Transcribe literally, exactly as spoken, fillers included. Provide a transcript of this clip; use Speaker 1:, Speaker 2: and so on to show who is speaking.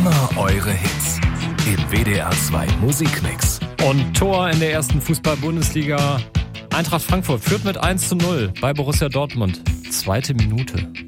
Speaker 1: Immer eure Hits im W D R zwei Musikmix.
Speaker 2: Und Tor in der ersten Fußball-Bundesliga. Eintracht Frankfurt führt mit eins zu null bei Borussia Dortmund. Zweite Minute.